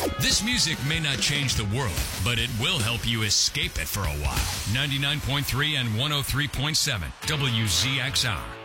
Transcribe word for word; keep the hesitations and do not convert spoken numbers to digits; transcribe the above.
This music may not change the world, but it will help you escape it for a while. ninety-nine point three and one oh three point seven W Z X R.